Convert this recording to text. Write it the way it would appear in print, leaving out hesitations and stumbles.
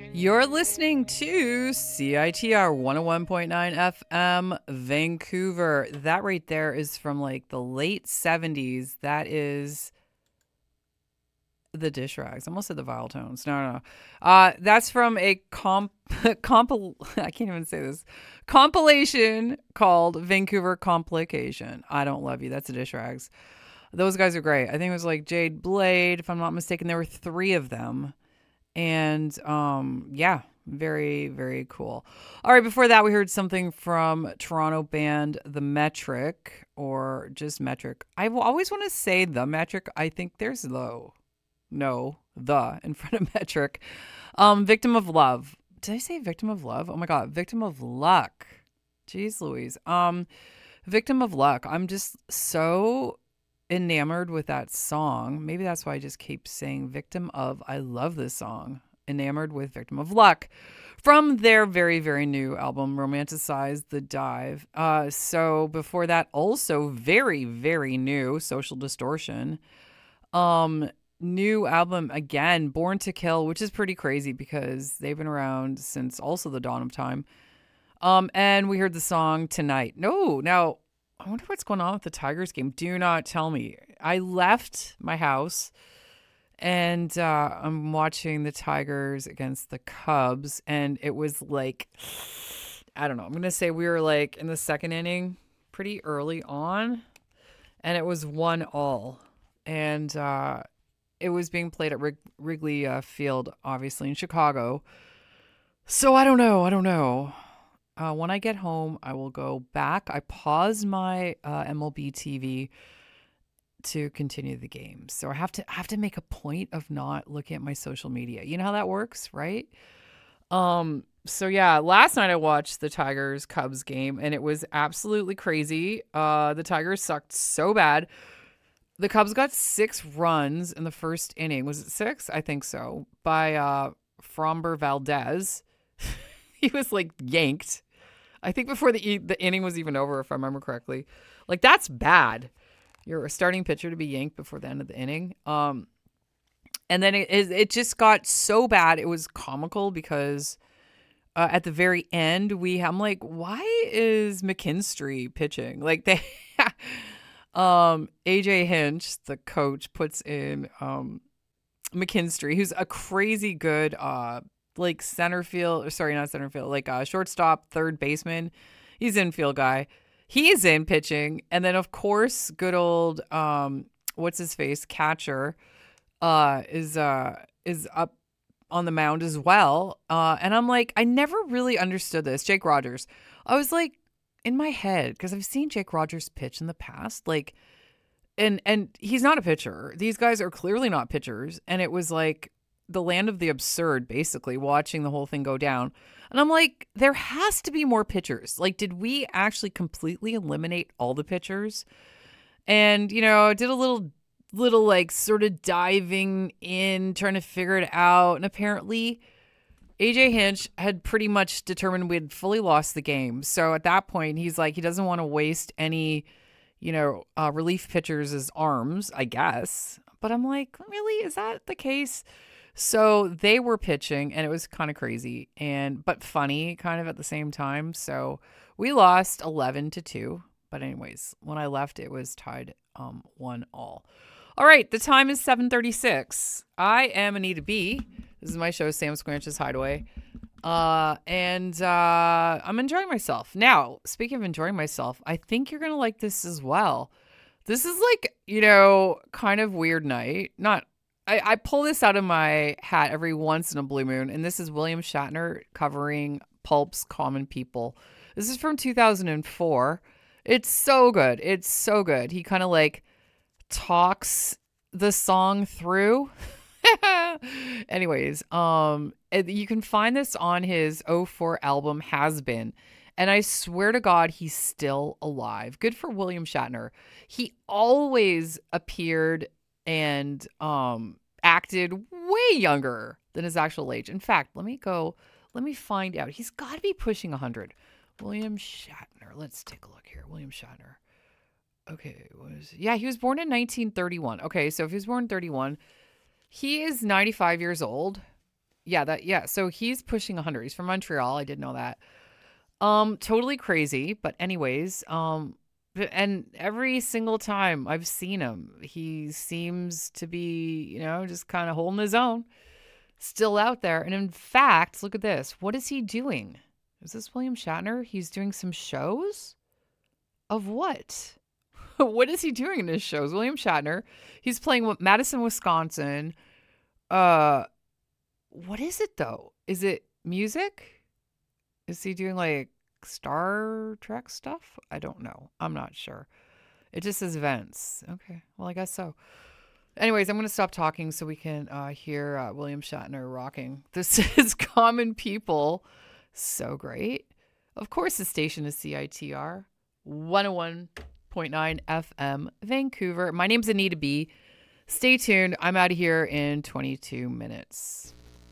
You're listening to CITR 101.9 FM Vancouver. That right there is from like the late 70s. That is the Dish Rags. I almost said the Vile Tones. No. That's from a I can't even say this. Compilation called Vancouver Complication. I Don't Love You. That's the Dish Rags. Those guys are great. I think it was like Jade Blade, if I'm not mistaken. There were 3 of them. And yeah, very, very cool. All right, before that, we heard something from Toronto band The Metric, or just Metric. I always want to say The Metric. I think there's the in front of Metric. Victim of Love. Did I say Victim of Love? Oh my God, Victim of Luck. Jeez Louise. Victim of Luck. I'm just so enamored with that song. Maybe that's why I just keep saying Victim of. I love this song. Enamored with Victim of Luck from their very, very new album, Romanticize the Dive. So before that, also very, very new, Social Distortion. New album again, Born to Kill, which is pretty crazy because they've been around since also the dawn of time. And we heard the song Tonight. No, now I wonder what's going on with the Tigers game. Do not tell me. I left my house and I'm watching the Tigers against the Cubs. And it was like, I don't know. I'm going to say we were like in the second inning pretty early on. And it was 1-1. And it was being played at Wrigley Field, obviously, in Chicago. So I don't know. When I get home, I will go back. I paused my MLB TV to continue the game. So I have to make a point of not looking at my social media. You know how that works, right? So yeah, last night I watched the Tigers Cubs game and it was absolutely crazy. The Tigers sucked so bad. The Cubs got 6 runs in the first inning. Was it 6? I think so. By Framber Valdez. He was like yanked. I think before the inning was even over, if I remember correctly. Like, that's bad. You're a starting pitcher to be yanked before the end of the inning. And then it just got so bad. It was comical because at the very end, I'm like, why is McKinstry pitching? Like, they... AJ Hinch, the coach, puts in McKinstry, who's a crazy good... like center field, sorry, not center field, like shortstop, third baseman. He's infield guy. He's in pitching. And then, of course, good old, what's his face, catcher, is up on the mound as well. And I'm like, I never really understood this. Jake Rogers. I was like, in my head, because I've seen Jake Rogers pitch in the past, like, and he's not a pitcher. These guys are clearly not pitchers. And it was like, the land of the absurd, basically, watching the whole thing go down. And I'm like, there has to be more pitchers. Like, did we actually completely eliminate all the pitchers? And, you know, I did a little like sort of diving in, trying to figure it out. And apparently AJ Hinch had pretty much determined we had fully lost the game. So at that point, he's like, he doesn't want to waste any, relief pitchers' arms, I guess. But I'm like, really? Is that the case? So they were pitching and it was kind of crazy but funny kind of at the same time. So we lost 11-2. But anyways, when I left, it was tied 1-1. All right. The time is 7:36. I am Anita B. This is my show, Sam Squanch's Hideaway. And I'm enjoying myself. Now, speaking of enjoying myself, I think you're going to like this as well. This is like, kind of weird night. I pull this out of my hat every once in a blue moon, and this is William Shatner covering Pulp's Common People. This is from 2004. It's so good. It's so good. He kind of like talks the song through. Anyways, you can find this on his '04 album Has Been. And I swear to God, he's still alive. Good for William Shatner. He always appeared and acted way younger than his actual age. In fact, let me find out. He's got to be pushing 100. William Shatner. Let's take a look here. William Shatner. Okay, he was born in 1931. Okay, so if he was born in 31, he is 95 years old. Yeah. So he's pushing 100. He's from Montreal. I did know that. Totally crazy. But anyways, and every single time I've seen him, he seems to be, just kind of holding his own, still out there. And in fact, look at this. What is he doing? Is this William Shatner? He's doing some shows of what? What is he doing in his shows? William Shatner. He's playing Madison, Wisconsin. Uh, what is it though? Is it music? Is he doing like Star Trek stuff? I don't know. I'm not sure. It just says events. Okay. Well, I guess so. Anyways, I'm going to stop talking so we can hear William Shatner rocking. This is Common People. So great. Of course, the station is CITR 101.9 FM, Vancouver. My name's Anita B. Stay tuned. I'm out of here in 22 minutes.